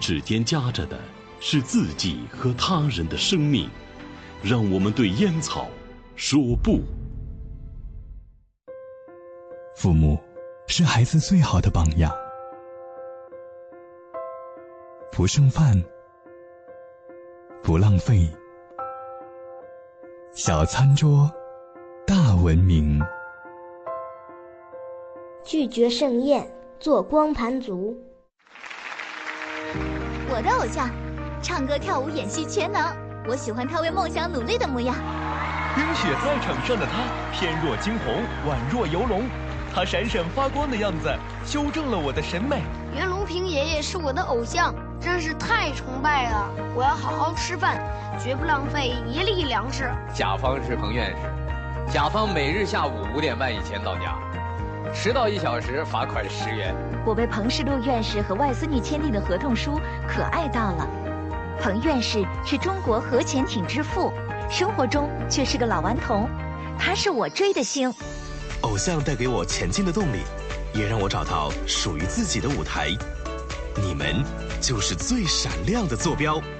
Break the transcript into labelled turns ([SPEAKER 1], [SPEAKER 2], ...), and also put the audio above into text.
[SPEAKER 1] 指间夹着的是自己和他人的生命，让我们对烟草说不。
[SPEAKER 2] 父母是孩子最好的榜样，不剩饭，不浪费，小餐桌，大文明。
[SPEAKER 3] 拒绝盛宴，做光盘族。
[SPEAKER 4] 我的偶像，唱歌跳舞演戏全能，我喜欢他为梦想努力的模样。
[SPEAKER 5] 冰雪赛场上的他，翩若惊鸿，宛若游龙，他闪闪发光的样子，修正了我的审美。
[SPEAKER 6] 袁隆平爷爷是我的偶像，真是太崇拜了！我要好好吃饭，绝不浪费一粒粮食。
[SPEAKER 7] 甲方是彭院士，甲方每日下午5点半以前到家，迟到1小时罚款10元。
[SPEAKER 4] 我为彭世禄院士和外孙女签订的合同书可爱到了。彭院士是中国核潜艇之父，生活中却是个老顽童，他是我追的星。
[SPEAKER 8] 偶像带给我前进的动力，也让我找到属于自己的舞台。你们就是最闪亮的坐标。